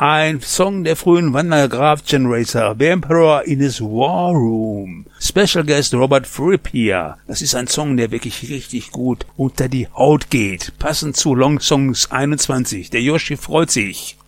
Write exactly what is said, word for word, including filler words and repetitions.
Ein Song der frühen Wandergraf Generator, The Emperor in his War Room. Special Guest Robert Fripp hier. Das ist ein Song, der wirklich richtig gut unter die Haut geht. Passend zu Long Songs einundzwanzig. Der Yoshi freut sich.